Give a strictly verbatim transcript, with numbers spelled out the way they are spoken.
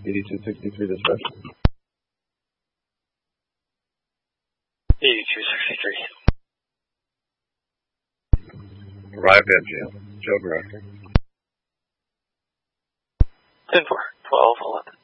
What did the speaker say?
eighty-two sixty-three dispatch. eighty-two sixty-three. Arrived at jail. Jail director. ten four. twelve eleven.